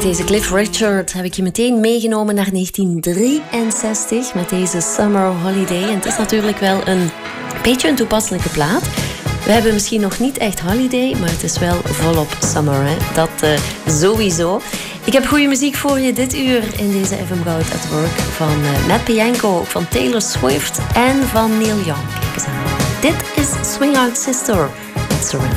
deze Cliff Richard heb ik je meteen meegenomen naar 1963 met deze Summer Holiday. En het is natuurlijk wel een beetje een toepasselijke plaat. We hebben misschien nog niet echt holiday, maar het is wel volop summer, hè? Dat sowieso. Ik heb goede muziek voor je dit uur in deze FM Goud at Work van Matt Bianco, van Taylor Swift en van Neil Young. Kijk eens aan. Dit is Swing Out Sister met Surrender.